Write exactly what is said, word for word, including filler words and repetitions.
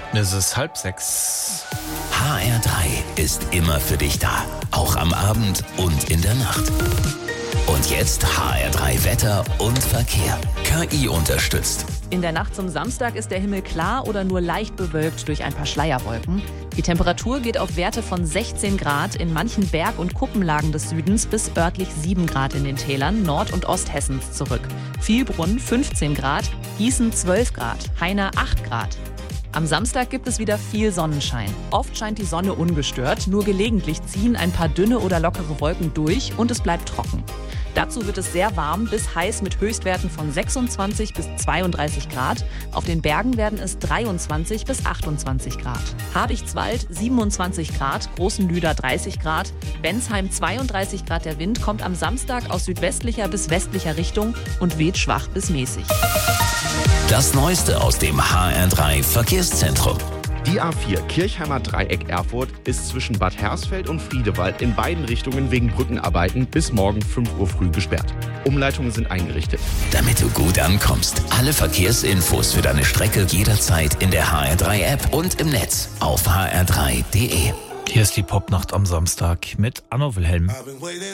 Es ist halb sechs. H R drei ist immer für dich da. Auch am Abend und in der Nacht. Und jetzt H R drei Wetter und Verkehr. K I unterstützt. In der Nacht zum Samstag ist der Himmel klar oder nur leicht bewölkt durch ein paar Schleierwolken. Die Temperatur geht auf Werte von sechzehn Grad in manchen Berg- und Kuppenlagen des Südens bis örtlich sieben Grad in den Tälern Nord- und Osthessens zurück. Vielbrunn fünfzehn Grad, Gießen zwölf Grad, Heiner acht Grad. Am Samstag gibt es wieder viel Sonnenschein. Oft scheint die Sonne ungestört, nur gelegentlich ziehen ein paar dünne oder lockere Wolken durch und es bleibt trocken. Dazu wird es sehr warm bis heiß mit Höchstwerten von sechsundzwanzig bis zweiunddreißig Grad. Auf den Bergen werden es dreiundzwanzig bis achtundzwanzig Grad. Habichtswald siebenundzwanzig Grad, Großenlüder dreißig Grad, Bensheim zweiunddreißig Grad. Der Wind kommt am Samstag aus südwestlicher bis westlicher Richtung und weht schwach bis mäßig. Das Neueste aus dem H R drei Verkehrszentrum. Die A vier Kirchheimer Dreieck Erfurt ist zwischen Bad Hersfeld und Friedewald in beiden Richtungen wegen Brückenarbeiten bis morgen fünf Uhr früh gesperrt. Umleitungen sind eingerichtet. Damit du gut ankommst. Alle Verkehrsinfos für deine Strecke jederzeit in der H R drei App und im Netz auf h r drei punkt d e. Hier ist die Popnacht am Samstag mit Anno Wilhelm.